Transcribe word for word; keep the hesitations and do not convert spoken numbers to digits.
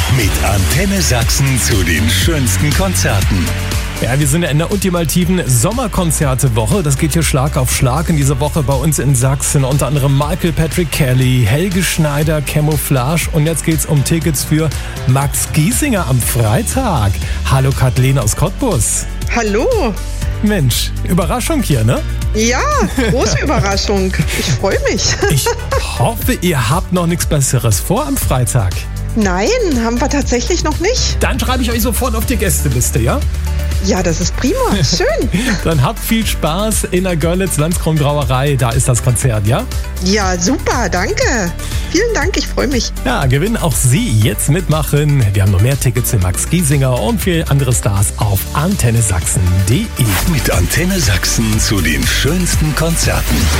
Mit Antenne Sachsen zu den schönsten Konzerten. Ja, wir sind ja in der ultimativen Sommerkonzerte-Woche. Das geht hier Schlag auf Schlag in dieser Woche bei uns in Sachsen. Unter anderem Michael Patrick Kelly, Helge Schneider, Camouflage. Und jetzt geht's um Tickets für Max Giesinger am Freitag. Hallo Kathleen aus Cottbus. Hallo. Mensch, Überraschung hier, ne? Ja, große Überraschung. Ich freue mich. Ich hoffe, ihr habt noch nichts Besseres vor am Freitag. Nein, haben wir tatsächlich noch nicht. Dann schreibe ich euch sofort auf die Gästeliste, ja? Ja, das ist prima. Schön. Dann habt viel Spaß in der Görlitz-Landskron-Brauerei. Da ist das Konzert, ja? Ja, super. Danke. Vielen Dank. Ich freue mich. Ja, gewinnen auch Sie jetzt mitmachen. Wir haben noch mehr Tickets für Max Giesinger und viele andere Stars auf antenne sachsen punkt de. Mit Antenne Sachsen zu den schönsten Konzerten.